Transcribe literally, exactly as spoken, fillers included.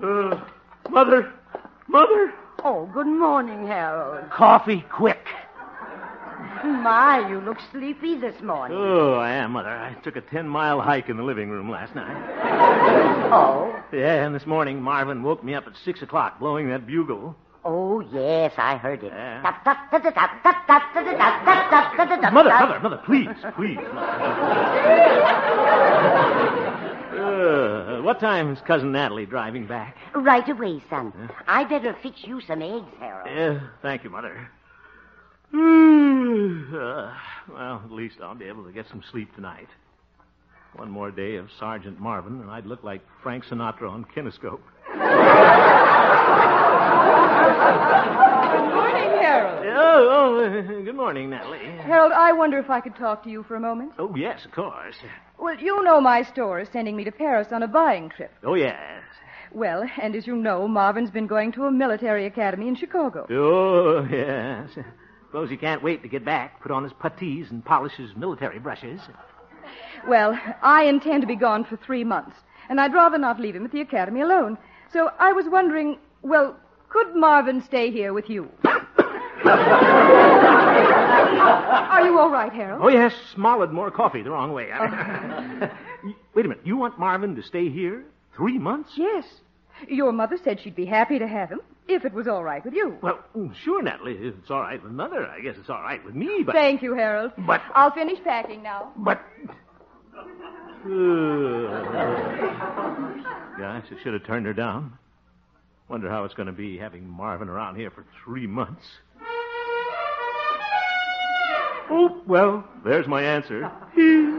Uh, Mother! Mother! Oh, good morning, Harold. Coffee, quick. My, you look sleepy this morning. Oh, I am, Mother. I took a ten-mile hike in the living room last night. Oh? Yeah, and this morning Marvin woke me up at six o'clock blowing that bugle. Oh, yes, I heard it. Yeah. Yeah. Mother, Mother, Mother, please, please. uh, what time is Cousin Natalie driving back? Right away, son. I better fix you some eggs, Harold. Yeah, thank you, Mother. Uh, well, at least I'll be able to get some sleep tonight. One more day of Sergeant Marvin, and I'd look like Frank Sinatra on Kinescope. Good morning, Harold. Oh, oh, good morning, Natalie. Harold, I wonder if I could talk to you for a moment. Oh, yes, of course. Well, you know my store is sending me to Paris on a buying trip. Oh, yes. Well, and as you know, Marvin's been going to a military academy in Chicago. Oh, yes. Suppose he can't wait to get back, put on his puttees, and polish his military brushes. Well, I intend to be gone for three months, and I'd rather not leave him at the academy alone. So I was wondering, well, could Marvin stay here with you? Are you all right, Harold? Oh, yes, swallowed more coffee the wrong way. Wait a minute. You want Marvin to stay here three months? Yes. Your mother said she'd be happy to have him, if it was all right with you. Well, sure, Natalie. If it's all right with Mother, I guess it's all right with me, but... Thank you, Harold. But... I'll finish packing now. But... Uh... Gosh, I should have turned her down. Wonder how it's going to be having Marvin around here for three months. Oh, well, there's my answer.